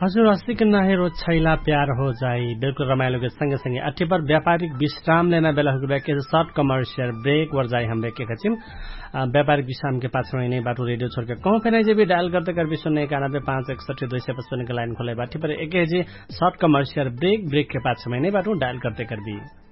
हजुर अस्सी के नहेरो छैला प्यार हो जाई बिल्कुल रमाइलो के संगे संगे अठी पर व्यापारिक विश्राम लेना बेला हो गया के शॉर्ट कमर्शियल ब्रेक वर जाई हमरे के खचिम व्यापारिक विश्राम के पाछे में नहीं बाटू रेडियो छोड़ के कहूं फिर जे भी डायल करते कर 91 561 255 के लाइन खोले बाटी पर एक जी शॉर्ट कमर्शियल ब्रेक के पाछे में नहीं बाटू डायल करते कर भी